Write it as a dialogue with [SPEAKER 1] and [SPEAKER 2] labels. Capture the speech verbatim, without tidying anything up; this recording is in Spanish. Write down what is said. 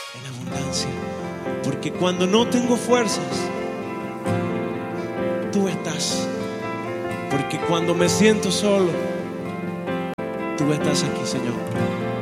[SPEAKER 1] en abundancia. Porque cuando no tengo fuerzas, tú estás. Porque cuando me siento solo, tú estás aquí, Señor.